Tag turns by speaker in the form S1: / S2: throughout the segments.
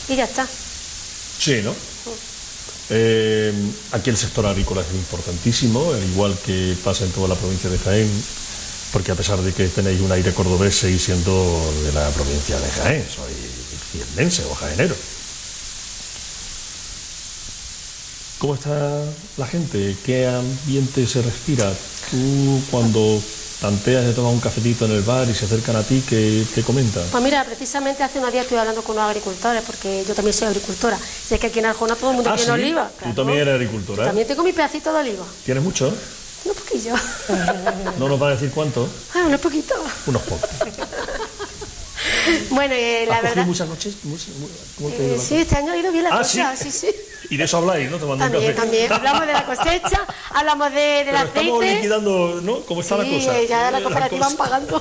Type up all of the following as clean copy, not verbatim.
S1: y ya está.
S2: Sí, ¿no? Aquí el sector agrícola es importantísimo, al igual que pasa en toda la provincia de Jaén, porque a pesar de que tenéis un aire cordobés, seguís siendo de la provincia de Jaén, soy jiennense o jaenero. ¿Cómo está la gente? ¿Qué ambiente se respira? Tú, cuando tanteas de tomar un cafetito en el bar y se acercan a ti, ¿qué comentan?
S1: Pues mira, precisamente hace unos días estuve hablando con unos agricultores, porque yo también soy agricultora. Sé que aquí en Arjona todo el mundo tiene
S2: ¿sí?
S1: oliva.
S2: Tú
S1: Claro.
S2: también eres agricultora, ¿eh?
S1: También tengo mi pedacito de oliva.
S2: ¿Tienes mucho?
S1: Unos poquillos.
S2: ¿No nos va a decir cuánto?
S1: Unos poquitos.
S2: Unos pocos.
S1: Bueno, la
S2: ¿Has
S1: verdad...
S2: cogido muchas noches? ¿Cómo te ha ido la
S1: sí, este año ha ido bien la cosa,
S2: ¿sí?
S1: sí.
S2: Y de eso habláis, ¿no? Tomando un café.
S1: También. Hablamos de la cosecha, hablamos del
S2: Pero
S1: aceite.
S2: estamos liquidando, ¿no? ¿Cómo está la cosa?
S1: Ya la cooperativa van pagando.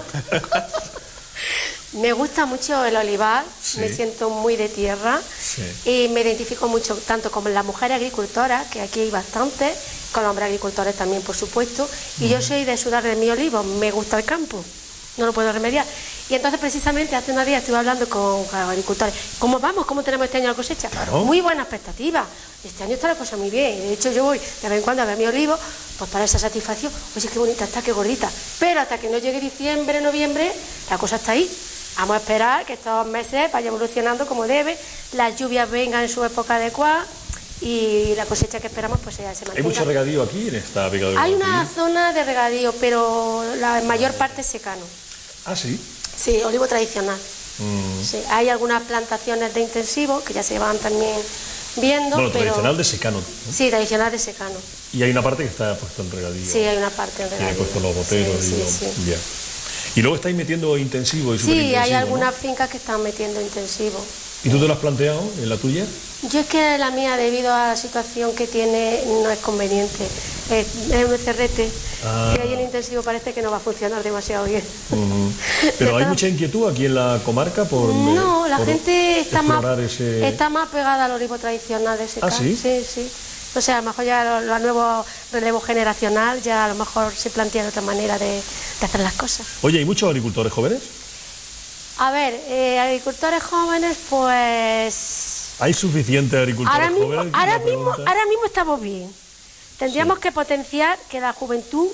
S1: Me gusta mucho el olivar,
S2: Sí.
S1: me siento muy de tierra,
S2: Sí.
S1: y me identifico mucho tanto con las mujeres agricultoras, que aquí hay bastantes, con los hombres agricultores también, por supuesto, y yo soy de sudar de mi olivo, me gusta el campo, no lo puedo remediar. Y entonces precisamente hace unos días estuve hablando con los agricultores, ¿cómo vamos? ¿Cómo tenemos este año la cosecha?
S2: Claro.
S1: Muy buena expectativa, este año está la cosa muy bien, de hecho yo voy de vez en cuando a ver mi olivo, pues para esa satisfacción, oye, qué bonita está, qué gordita, pero hasta que no llegue diciembre, noviembre, la cosa está ahí. Vamos a esperar que estos meses vaya evolucionando como debe, las lluvias vengan en su época adecuada y la cosecha que esperamos pues se
S2: ¿Hay
S1: mantenga.
S2: mucho regadío aquí en esta vega del
S1: Hay
S2: Guadalquivir?
S1: una zona de regadío, pero la mayor parte es secano.
S2: Ah, sí.
S1: Sí, olivo tradicional. Sí, hay algunas plantaciones de intensivo que ya se van también viendo,
S2: Bueno,
S1: pero...
S2: tradicional de secano, ¿no?
S1: Sí, tradicional de secano.
S2: Y hay una parte que está puesto en regadío.
S1: Sí, hay una parte de
S2: Tiene
S1: regadío.
S2: puesto los boteros.
S1: Sí,
S2: digo,
S1: sí, sí.
S2: Ya. Y luego estáis metiendo intensivo y
S1: Sí,
S2: superintensivo,
S1: hay algunas
S2: ¿no?
S1: fincas que están metiendo intensivo.
S2: ¿Y tú te lo has planteado en la tuya?
S1: Yo es que la mía, debido a la situación que tiene, no es conveniente. Es un cerrete.
S2: Ah.
S1: Y ahí el intensivo parece que no va a funcionar demasiado bien.
S2: Pero hay mucha inquietud aquí en la comarca por...
S1: No, la
S2: por
S1: gente está más
S2: explorar ese...
S1: pegada al olivo tradicional de secano.
S2: ¿Ah, sí?
S1: Sí. O sea, a lo mejor ya lo nuevo relevo generacional ya a lo mejor se plantea de otra manera de hacer las cosas.
S2: Oye, ¿hay muchos agricultores jóvenes?
S1: A ver, agricultores jóvenes, pues...
S2: ¿Hay suficientes agricultores jóvenes?
S1: Ahora mismo estamos bien. Tendríamos que potenciar que la juventud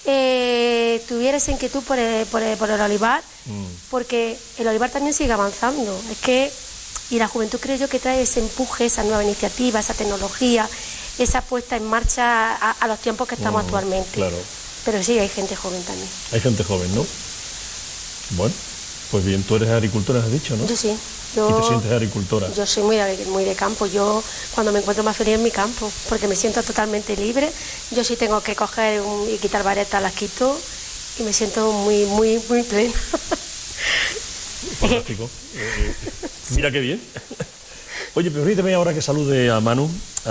S1: tuviera esa inquietud por el olivar, porque el olivar también sigue avanzando. Y la juventud, creo yo, que trae ese empuje, esa nueva iniciativa, esa tecnología, esa puesta en marcha a los tiempos que estamos actualmente.
S2: Claro.
S1: Pero sí, hay gente joven también.
S2: Hay gente joven, ¿no? Bueno, pues bien, tú eres agricultora, has dicho, ¿no?
S1: Yo sí.
S2: ¿Y te sientes agricultora?
S1: Yo soy muy de campo. Yo cuando me encuentro más feliz en mi campo, porque me siento totalmente libre. Yo sí tengo que coger y quitar varetas, las quito y me siento muy plena.
S2: Fantástico. Mira qué bien. Oye, permíteme ahora que salude a Manu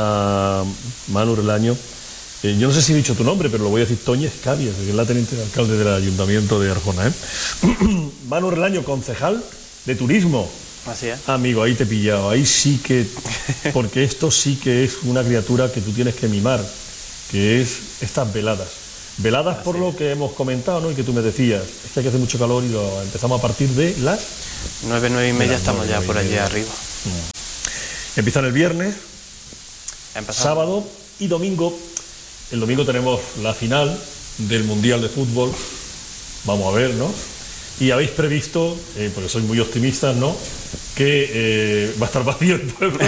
S2: Relaño. Yo no sé si he dicho tu nombre, pero lo voy a decir, Toñez Cabias, que es la teniente de alcalde del Ayuntamiento de Arjona, ¿eh? Manu Relaño, concejal de turismo.
S3: Así es.
S2: Amigo, ahí te he pillado, ahí sí que... Porque esto sí que es una criatura que tú tienes que mimar, que es estas veladas. Veladas por lo que hemos comentado, ¿no? Y que tú me decías, es que hay que hacer mucho calor y lo empezamos a partir de las...
S3: 9 y media estamos ya por allí arriba.
S2: Empiezan el viernes,
S3: Empezamos.
S2: sábado y domingo. El domingo tenemos la final del Mundial de Fútbol. Vamos a ver, ¿no? Y habéis previsto, porque sois muy optimistas, ¿no?, que va a estar vacío el pueblo.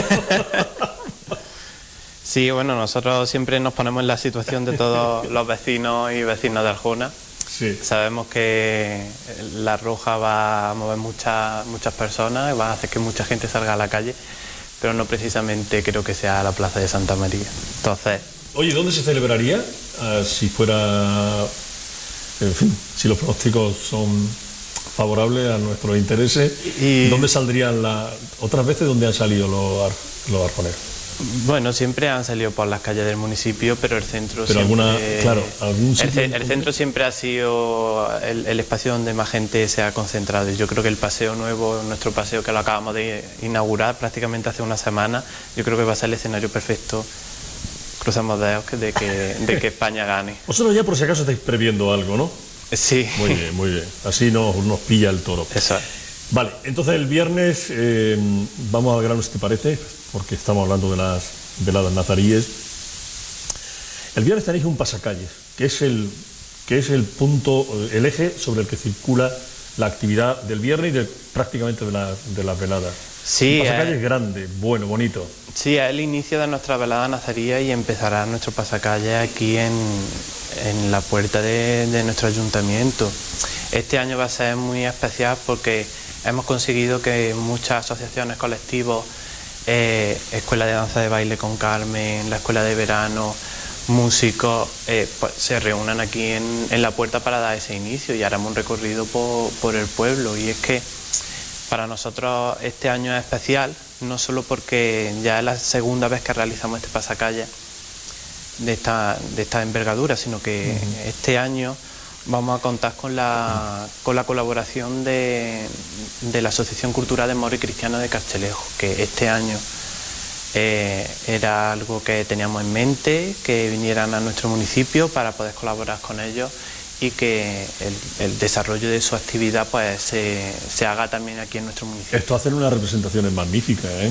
S3: Sí, bueno, nosotros siempre nos ponemos en la situación de todos los vecinos y vecinas de Arjona.
S2: Sí.
S3: Sabemos que la Roja va a mover muchas personas, va a hacer que mucha gente salga a la calle, pero no precisamente creo que sea la Plaza de Santa María. Entonces...
S2: Oye, ¿dónde se celebraría? Si fuera... En fin, si los pronósticos son favorables a nuestros intereses, ¿dónde saldrían otras veces donde han salido los arjoneros?
S3: Bueno, siempre han salido por las calles del municipio, pero el centro
S2: pero
S3: siempre...
S2: algún sitio
S3: el centro siempre ha sido el espacio donde más gente se ha concentrado. Y yo creo que el paseo nuevo, nuestro paseo que lo acabamos de inaugurar prácticamente hace una semana, yo creo que va a ser el escenario perfecto. Cruzamos dedos de que España gane.
S2: Vosotros ya por si acaso estáis previendo algo, ¿no?
S3: Sí.
S2: Muy bien, muy bien. Así nos pilla el toro.
S3: Eso es.
S2: Vale, entonces el viernes vamos al grano, si te parece, porque estamos hablando de las veladas nazaríes. El viernes tenéis un pasacalles, que es el punto, el eje sobre el que circula la actividad del viernes y prácticamente de las veladas.
S3: Sí,
S2: un pasacalles grande, bueno, bonito.
S3: Sí, es el inicio de nuestra velada nazaría y empezará nuestro pasacalle aquí en la puerta de nuestro ayuntamiento. Este año va a ser muy especial porque hemos conseguido que muchas asociaciones, colectivos, Escuela de Danza de Baile con Carmen, la Escuela de Verano, músicos, pues se reúnan aquí en la puerta para dar ese inicio y haremos un recorrido por el pueblo. Y es que para nosotros este año es especial, no solo porque ya es la segunda vez que realizamos este pasacalle de esta envergadura, sino que este año vamos a contar con la colaboración de la Asociación Cultural de Moro y Cristiano de Castelejo, que este año era algo que teníamos en mente, que vinieran a nuestro municipio para poder colaborar con ellos y que el desarrollo de su actividad pues se haga también aquí en nuestro municipio.
S2: Esto hacen unas representaciones magníficas, ¿eh?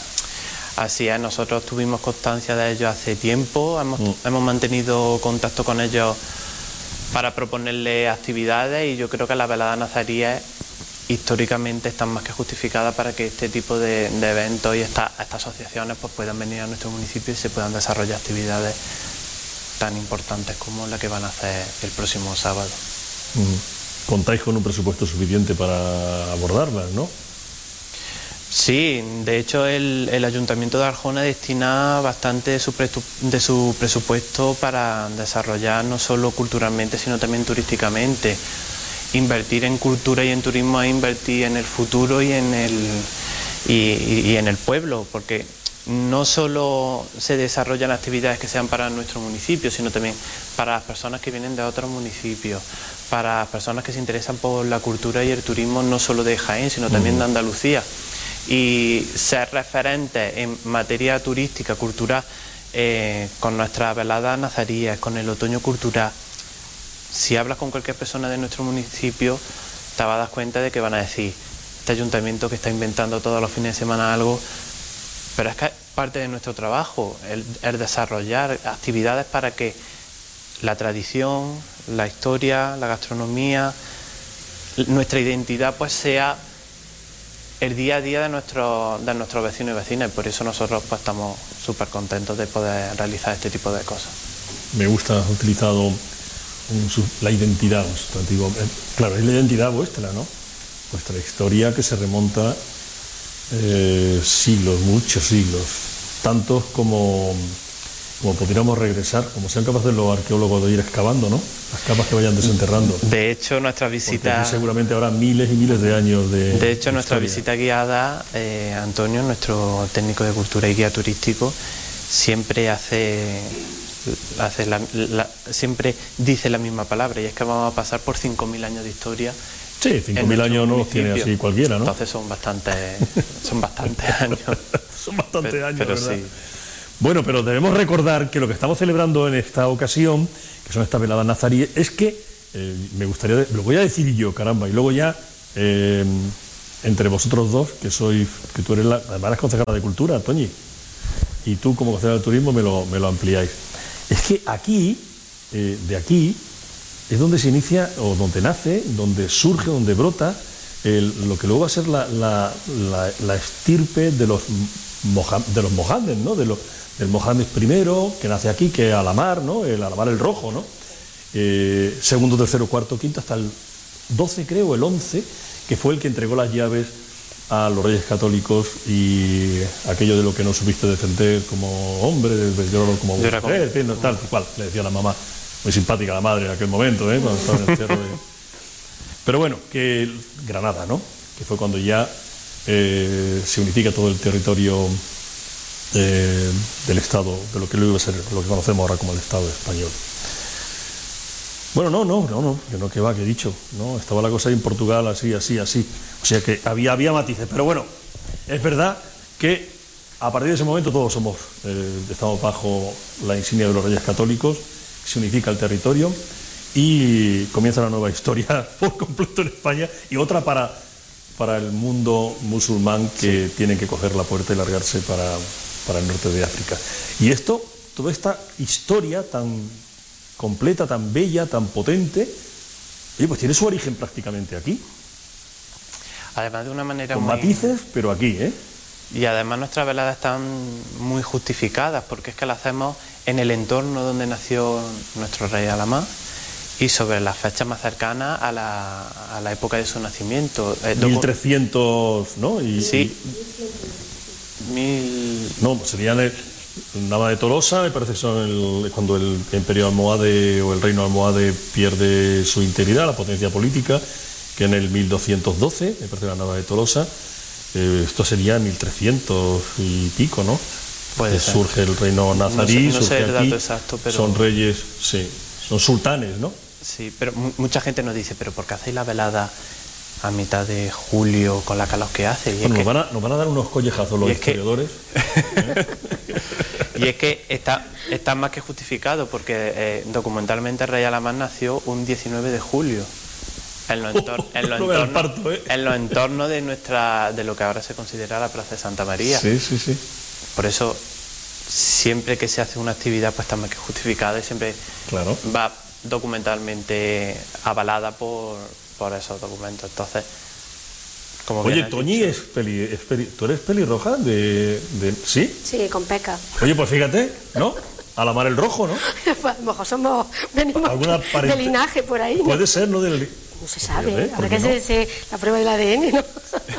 S3: Así es, nosotros tuvimos constancia de ello hace tiempo, hemos mantenido contacto con ellos para proponerles actividades y yo creo que las veladas nazaríes históricamente están más que justificadas para que este tipo de eventos y estas asociaciones pues puedan venir a nuestro municipio y se puedan desarrollar actividades tan importantes como la que van a hacer el próximo sábado.
S2: Contáis con un presupuesto suficiente para abordarlas, ¿no?
S3: Sí, de hecho el Ayuntamiento de Arjona destina bastante de su presupuesto para desarrollar no solo culturalmente sino también turísticamente. Invertir en cultura y en turismo es invertir en el futuro y en el pueblo, porque no solo se desarrollan actividades que sean para nuestro municipio, sino también para las personas que vienen de otros municipios, para las personas que se interesan por la cultura y el turismo no solo de Jaén, sino también de Andalucía. Y ser referentes en materia turística, cultural, con nuestras veladas nazaríes, con el otoño cultural. Si hablas con cualquier persona de nuestro municipio, te vas a dar cuenta de que van a decir, este ayuntamiento que está inventando todos los fines de semana algo, pero es que es parte de nuestro trabajo, el desarrollar actividades para que la tradición, la historia, la gastronomía, nuestra identidad pues sea el día a día de nuestros vecinos y vecinas, y por eso nosotros pues estamos súper contentos de poder realizar este tipo de cosas.
S2: Me gusta, has utilizado la identidad, un sustantivo. Claro, es la identidad vuestra, ¿no? Vuestra historia que se remonta siglos, muchos siglos, tantos como pudiéramos regresar, como sean capaces los arqueólogos de ir excavando, ¿no? Las capas que vayan desenterrando.
S3: De hecho, nuestra visita...
S2: seguramente habrá miles y miles de años de
S3: hecho, nuestra visita guiada, Antonio, nuestro técnico de cultura y guía turístico, siempre siempre dice la misma palabra, y es que vamos a pasar por 5.000 años de historia.
S2: Sí, 5.000 años no los tiene así cualquiera, ¿no?
S3: Entonces son bastantes años.
S2: Son bastantes años,
S3: pero
S2: ¿verdad?
S3: Sí.
S2: Bueno, pero debemos recordar que lo que estamos celebrando en esta ocasión, que son estas veladas nazaríes, es que, me gustaría, lo voy a decir yo, caramba, y luego ya, entre vosotros dos, que tú eres además eres concejala de Cultura, Toñi, y tú como concejala de Turismo me lo ampliáis. Es que aquí, de aquí, es donde se inicia, o donde nace, donde surge, donde brota, lo que luego va a ser la estirpe de los mojanes, ¿no? Del Mohamed I, que nace aquí, que es Alamar, ¿no? El Alamar el Rojo, ¿no? Segundo, tercero, cuarto, quinto, hasta el 12, creo, el 11, que fue el que entregó las llaves a los Reyes Católicos y aquello de lo que no supiste defender como hombre, como mujer, tal cual, le decía la mamá. Muy simpática la madre en aquel momento, ¿eh? Cuando estaba en el cerro Pero bueno, que Granada, ¿no? Que fue cuando ya se unifica todo el territorio del Estado, de lo que luego iba a ser, lo que conocemos ahora como el Estado español. Bueno, no, que no, que va, que he dicho, ¿no? Estaba la cosa ahí en Portugal, así. O sea que había matices, pero bueno, es verdad que a partir de ese momento todos estamos bajo la insignia de los Reyes Católicos, se unifica el territorio y comienza una nueva historia por completo en España y otra para para el mundo musulmán que tienen que coger la puerta y largarse para el norte de África. Y esto, toda esta historia tan completa, tan bella, tan potente, oye, pues tiene su origen prácticamente aquí.
S3: Además de una manera
S2: con
S3: muy...
S2: matices, pero aquí, ¿eh?
S3: Y además nuestras veladas están muy justificadas, porque es que las hacemos en el entorno donde nació nuestro rey Alamán y sobre las fechas más cercanas a la época de su nacimiento.
S2: 1300, ¿no?
S3: Sí.
S2: No, serían el Nava de Tolosa, me parece que son cuando el imperio almohade o el reino almohade pierde su integridad, la potencia política, que en el 1212, me parece la Nava de Tolosa, esto sería 1300 y pico, ¿no?
S3: Puede ser.
S2: Surge el reino nazarí,
S3: no sé
S2: surge
S3: el
S2: aquí,
S3: dato exacto, pero...
S2: son reyes, sí, son sultanes, ¿no?
S3: Sí, pero mucha gente nos dice, ¿pero por qué hacéis la velada a mitad de julio con la calor que hace? Y
S2: bueno, nos van a dar unos collejazos los historiadores.
S3: Y es que está más que justificado, porque documentalmente el rey Alamán nació un 19 de julio. En los entornos de lo que ahora se considera la Plaza de Santa María.
S2: Sí, sí, sí.
S3: Por eso, siempre que se hace una actividad, pues está más que justificada y siempre va documentalmente avalada por esos documentos. Entonces, como
S2: oye, Toñi ¿tú eres pelirroja? ¿Sí?
S1: Sí, con peca.
S2: Oye, pues fíjate, ¿no? Alamar el rojo, ¿no?
S1: Pues a lo mejor venimos de linaje por ahí, ¿no?
S2: Puede ser, ¿no?
S1: No se sabe, habrá que hacerse la prueba del ADN, ¿no?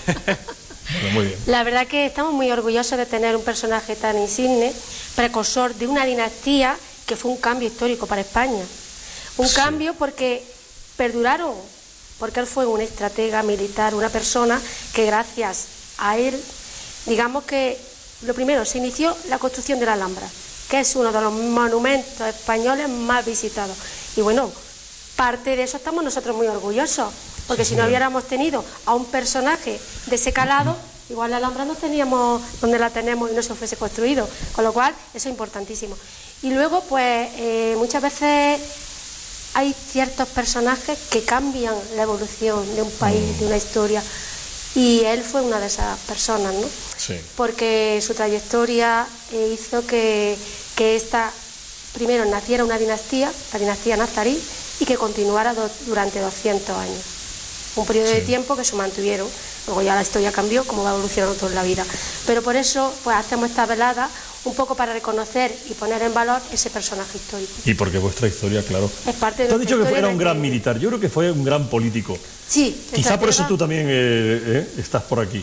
S2: Bueno, muy bien.
S1: La verdad que estamos muy orgullosos de tener un personaje tan insigne, precursor de una dinastía que fue un cambio histórico para España. Un cambio porque perduraron, porque él fue un estratega militar, una persona que gracias a él, digamos que lo primero, se inició la construcción de la Alhambra, que es uno de los monumentos españoles más visitados. Y bueno, parte de eso estamos nosotros muy orgullosos, porque si no hubiéramos tenido a un personaje de ese calado, igual la Alhambra no teníamos donde la tenemos y no se fuese construido, con lo cual eso es importantísimo. Y luego, pues, muchas veces hay ciertos personajes que cambian la evolución de un país, de una historia, y él fue una de esas personas, ¿no?
S2: Sí.
S1: Porque su trayectoria hizo que esta, primero, naciera una dinastía, la dinastía nazarí, y que continuara durante 200 años. Un periodo de tiempo que se mantuvieron. Luego ya la historia cambió, como va evolucionando toda la vida. Pero por eso, pues hacemos esta velada un poco para reconocer y poner en valor ese personaje histórico.
S2: Y porque vuestra historia, claro.
S1: Es parte de
S2: tú has dicho que era un gran
S1: que...
S2: militar, yo creo que fue un gran político.
S1: Sí.
S2: Quizá por eso tú también estás por aquí.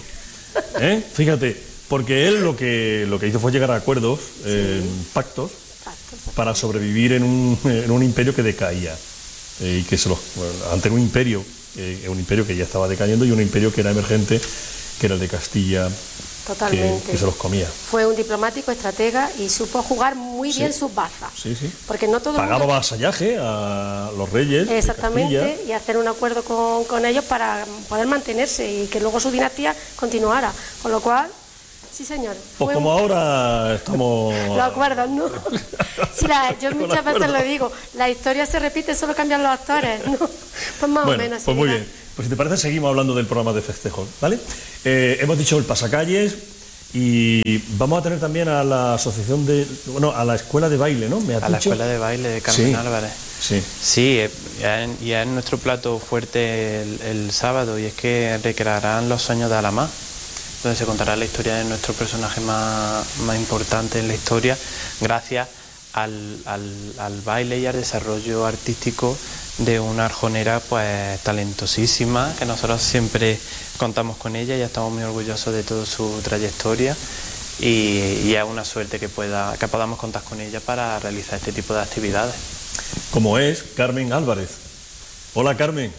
S2: Fíjate, porque él lo que hizo fue llegar a acuerdos, pactos, para sobrevivir en un imperio que decaía. Y que ante un imperio que ya estaba decayendo y un imperio que era emergente, que era el de Castilla.
S1: Totalmente.
S2: Que se los comía.
S1: Fue un diplomático, estratega y supo jugar muy bien sus bazas.
S2: Sí, sí.
S1: Porque no todo
S2: pagaba vasallaje a los reyes.
S1: Exactamente, y hacer un acuerdo con ellos para poder mantenerse y que luego su dinastía continuara. Con lo cual, sí, señor.
S2: Pues como ahora estamos...
S1: Los acuerdos, ¿no? Sí, yo muchas veces lo digo, la historia se repite, solo cambian los actores, ¿no? Pues más o menos.
S2: Pues muy bien. Pues si te parece, seguimos hablando del programa de festejos, ¿vale? Hemos dicho el pasacalles y vamos a tener también a la asociación a la escuela de baile, ¿no?
S3: La escuela de baile de Carmen Álvarez.
S2: Sí.
S3: Sí, y es nuestro plato fuerte el sábado, y es que recrearán los sueños de Alamán, donde se contará la historia de nuestro personaje más importante en la historia, gracias al baile y al desarrollo artístico de una arjonera pues talentosísima, que nosotros siempre contamos con ella y estamos muy orgullosos de toda su trayectoria, y es una suerte que podamos contar con ella para realizar este tipo de actividades.
S2: Como es Carmen Álvarez. Hola, Carmen.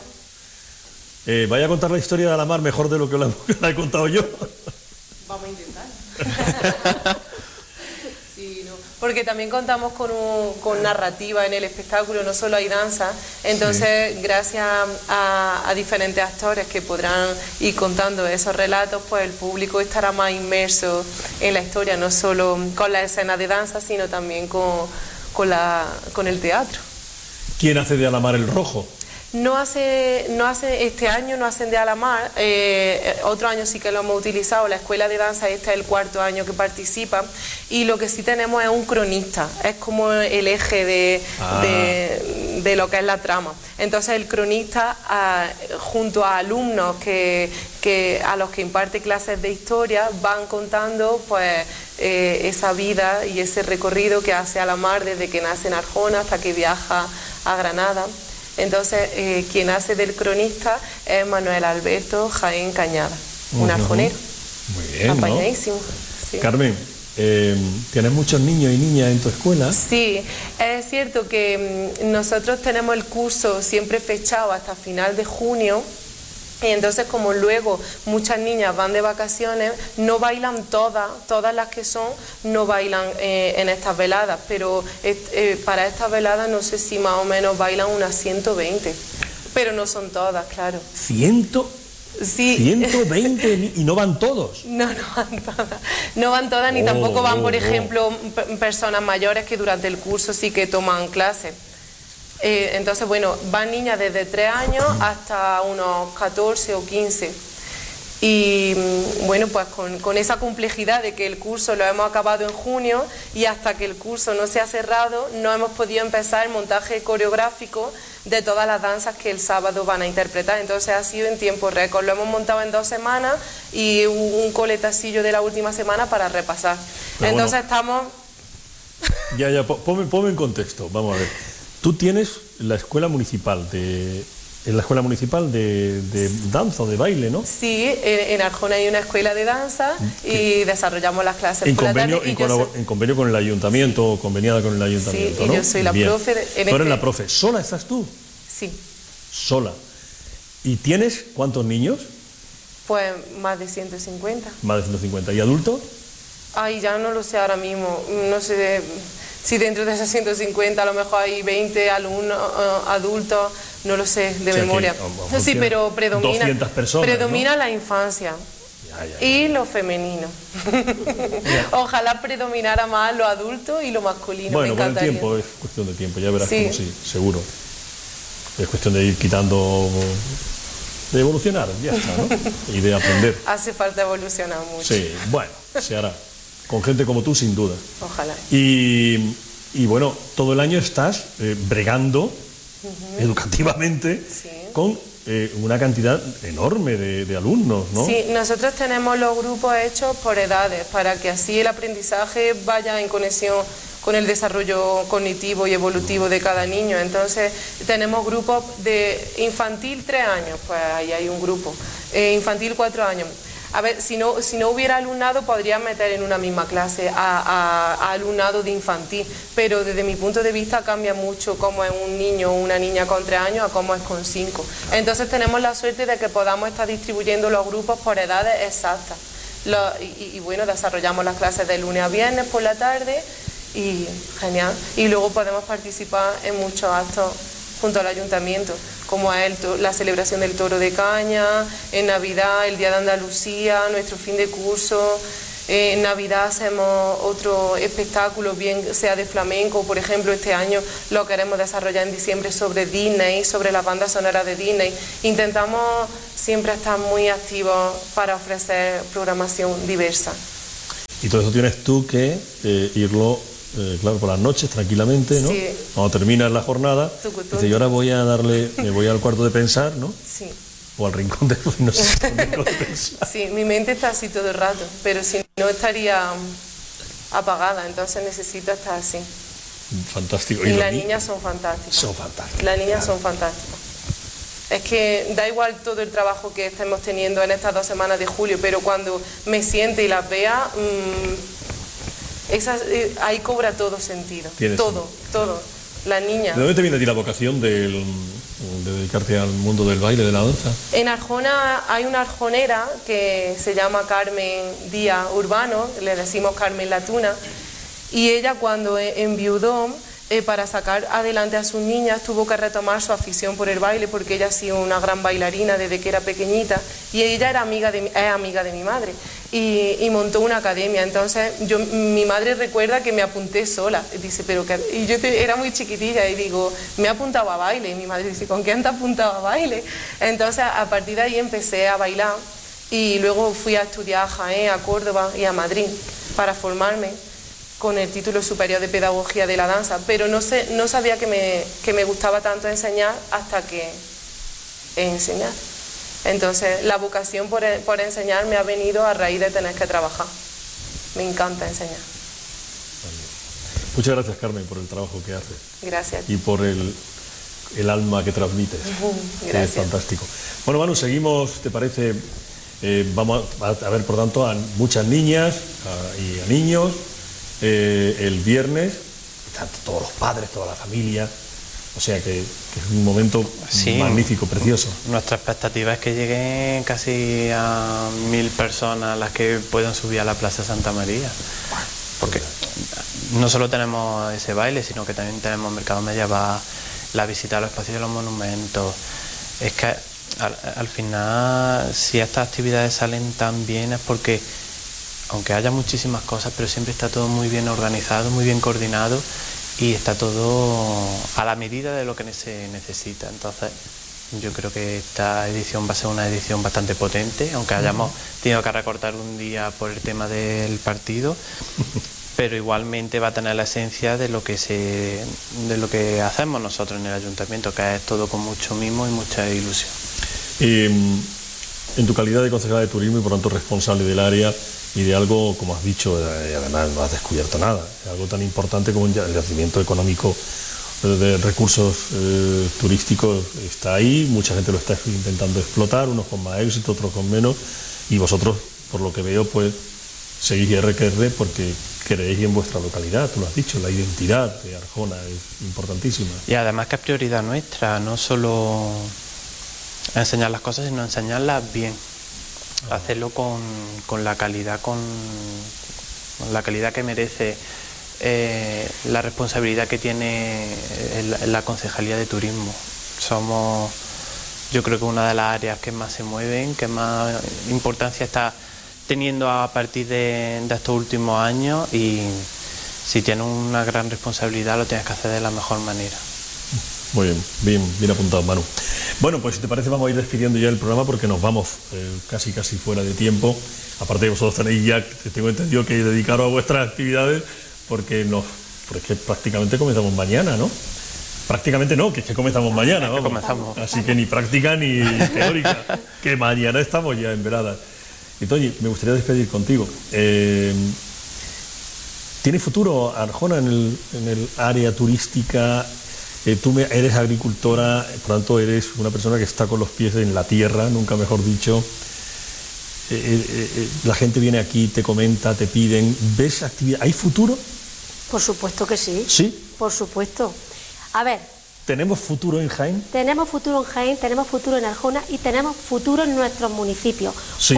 S4: Hola.
S2: ¿Vaya a contar la historia de Alamar mejor de lo que la he contado yo?
S4: Vamos a intentar. Sí, no. Porque también contamos con narrativa en el espectáculo, no solo hay danza. Entonces, gracias a diferentes actores que podrán ir contando esos relatos, pues el público estará más inmerso en la historia, no solo con la escena de danza, sino también con el teatro.
S2: ¿Quién hace de Alamar el Rojo?
S4: Este año no hacen de Alamar, otro año sí que lo hemos utilizado, la escuela de danza, este es el 4º año que participa, y lo que sí tenemos es un cronista, es como el eje de lo que es la trama. Entonces el cronista, junto a alumnos a los que imparte clases de historia, van contando pues esa vida y ese recorrido que hace Alamar desde que nace en Arjona hasta que viaja a Granada. Entonces, quien hace del cronista es Manuel Alberto Jaén Cañada, un arjonero.
S2: Muy bien,
S4: apañadísimo.
S2: ¿no?
S4: Sí.
S2: Carmen, ¿tienes muchos niños y niñas en tu escuela?
S4: Sí, es cierto que nosotros tenemos el curso siempre fechado hasta final de junio. Y entonces, como luego muchas niñas van de vacaciones, no bailan todas las que son, no bailan en estas veladas, pero para estas veladas no sé si más o menos bailan unas 120, pero no son todas, claro.
S2: Sí. 120 y no van todos.
S4: No van todas. No van todas ni tampoco van, por ejemplo, personas mayores que durante el curso sí que toman clases. Entonces, bueno, van niñas desde 3 años hasta unos 14 o 15. Y bueno, pues con esa complejidad de que el curso lo hemos acabado en junio y hasta que el curso no se ha cerrado, no hemos podido empezar el montaje coreográfico de todas las danzas que el sábado van a interpretar. Entonces ha sido en tiempo récord. Lo hemos montado en 2 semanas y un coletacillo de la última semana para repasar. Pero entonces estamos...
S2: Ya, ponme en contexto, vamos a ver. Tú tienes la escuela municipal de danza o de baile, ¿no?
S4: Sí, en Arjona hay una escuela de danza y desarrollamos las clases por la tarde.
S2: En convenio con el ayuntamiento, conveniada con el ayuntamiento,
S4: sí,
S2: ¿no?
S4: y yo soy la profe.
S2: ¿Tú eres la profe? ¿Sola estás tú?
S4: Sí.
S2: Sola. ¿Y tienes cuántos niños?
S4: Pues más de 150.
S2: Más de 150. ¿Y adultos?
S4: Ay, ya no lo sé ahora mismo. No sé si dentro de esos 150 a lo mejor hay 20 alumnos adultos, no lo sé de memoria. Sí, pero predomina
S2: 200 personas,
S4: predomina, ¿no?, la infancia. Y lo femenino. Ojalá predominara más lo adulto y lo masculino.
S2: Bueno,
S4: me encantaría.
S2: con el tiempo es cuestión de tiempo, ya verás
S4: sí.
S2: cómo sí, seguro. Es cuestión de ir quitando, de evolucionar, ya está, ¿no? Y de aprender.
S4: Hace falta evolucionar mucho.
S2: Sí, bueno, se hará. Con gente como tú, sin duda.
S4: Ojalá.
S2: Y bueno, todo el año estás bregando educativamente con una cantidad enorme de alumnos, ¿no?
S4: Sí, nosotros tenemos los grupos hechos por edades, para que así el aprendizaje vaya en conexión con el desarrollo cognitivo y evolutivo de cada niño. Entonces tenemos grupos de infantil 3 años, pues ahí hay un grupo, infantil 4 años. A ver, si no hubiera alumnado, podría meter en una misma clase a alumnado de infantil, pero desde mi punto de vista cambia mucho cómo es un niño o una niña con 3 años a cómo es con 5. Entonces tenemos la suerte de que podamos estar distribuyendo los grupos por edades exactas. Y bueno, desarrollamos las clases de lunes a viernes por la tarde y genial. Y luego podemos participar en muchos actos junto al ayuntamiento, como es la celebración del Toro de Caña, en Navidad, el Día de Andalucía, nuestro fin de curso. En Navidad hacemos otro espectáculo, bien sea de flamenco, por ejemplo, este año lo queremos desarrollar en diciembre sobre Disney, sobre las bandas sonoras de Disney. Intentamos siempre estar muy activos para ofrecer programación diversa.
S2: Y todo eso tienes tú que irlo... claro, por las noches, tranquilamente, ¿no?
S4: Sí.
S2: Cuando terminas la jornada, dice, yo ahora me voy al cuarto de pensar, ¿no?
S4: Sí.
S2: O al rincón de pensar.
S4: Sí, mi mente está así todo el rato, pero si no estaría apagada, entonces necesito estar así.
S2: Fantástico.
S4: Y las niñas son fantásticas.
S2: Son fantásticas.
S4: Las niñas son fantásticas. Es que da igual todo el trabajo que estemos teniendo en estas 2 semanas de julio, pero cuando me siente y las vea... ahí cobra todo sentido. Todo. La niña.
S2: ¿De dónde te viene a ti la vocación de dedicarte al mundo del baile, de la danza?
S4: En Arjona hay una arjonera que se llama Carmen Díaz Urbano, le decimos Carmen la Tuna, y ella cuando enviudó para sacar adelante a sus niñas tuvo que retomar su afición por el baile, porque ella ha sido una gran bailarina desde que era pequeñita y ella era es amiga de mi madre y montó una academia. Entonces mi madre recuerda que me apunté sola, dice, y yo era muy chiquitilla y digo, me he apuntado a baile, y mi madre dice, ¿con quién te has apuntado a baile? Entonces a partir de ahí empecé a bailar y luego fui a estudiar a Jaén, a Córdoba y a Madrid para formarme con el título superior de Pedagogía de la Danza, pero no sabía que me gustaba tanto enseñar hasta que enseñar. Entonces la vocación por enseñar me ha venido a raíz de tener que trabajar. Me encanta enseñar.
S2: Muchas gracias, Carmen, por el trabajo que haces.
S4: Gracias.
S2: Y por el alma que transmites.
S4: Gracias.
S2: Es fantástico. Bueno, Manu, seguimos, ¿te parece? Vamos a ver, por tanto, a muchas niñas y a niños. El viernes, todos los padres, toda la familia, o sea que es un momento magnífico, precioso.
S3: Nuestra expectativa es que lleguen casi a 1000 personas las que puedan subir a la Plaza Santa María, porque no solo tenemos ese baile, sino que también tenemos mercado medieval, la visita a los espacios de los monumentos. Es que al final, si estas actividades salen tan bien, es porque aunque haya muchísimas cosas, pero siempre está todo muy bien organizado, muy bien coordinado y está todo a la medida de lo que se necesita. Entonces, yo creo que esta edición va a ser una edición bastante potente, aunque hayamos tenido que recortar un día por el tema del partido, pero igualmente va a tener la esencia de lo que hacemos nosotros en el ayuntamiento, que es todo con mucho mimo y mucha ilusión.
S2: En tu calidad de concejala de turismo y por tanto responsable del área y de algo, como has dicho, además no has descubierto nada, algo tan importante como el yacimiento económico de recursos turísticos está ahí, mucha gente lo está intentando explotar, unos con más éxito, otros con menos, y vosotros, por lo que veo, pues seguís RQR porque creéis en vuestra localidad, tú lo has dicho, la identidad de Arjona es importantísima.
S3: Y además que es prioridad nuestra, no solo enseñar las cosas, sino enseñarlas bien. Hacerlo con la calidad, con la calidad que merece, la responsabilidad que tiene la Concejalía de Turismo. Somos, yo creo que una de las áreas que más se mueven, que más importancia está teniendo a partir de estos últimos años, y si tienes una gran responsabilidad lo tienes que hacer de la mejor manera.
S2: Muy bien, bien apuntado, Manu. Bueno, pues si te parece vamos a ir despidiendo ya el programa porque nos vamos casi fuera de tiempo. Aparte vosotros tenéis ya, tengo entendido, que dedicaros a vuestras actividades porque prácticamente comenzamos mañana, ¿no? Prácticamente no, que es que comenzamos mañana, vamos.
S3: Comenzamos.
S2: Así que ni práctica ni teórica, que mañana estamos ya en veradas. Y Toñi, me gustaría despedir contigo. ¿Tiene futuro Arjona en el área turística? Tú eres agricultora, por tanto eres una persona que está con los pies en la tierra, nunca mejor dicho. La gente viene aquí, te comenta, te piden. ¿Ves actividad? ¿Hay futuro?
S1: Por supuesto que sí.
S2: ¿Sí?
S1: Por supuesto. A ver.
S2: ¿Tenemos futuro en Jaén?
S1: Tenemos futuro en Jaén, tenemos futuro en Arjona y tenemos futuro en nuestros municipios.
S2: Sí.